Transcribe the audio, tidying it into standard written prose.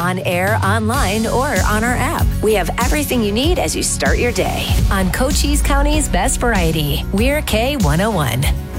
on air, online, or on our app. We have everything you need as you start your day on Cochise County's Best Variety. We're K101.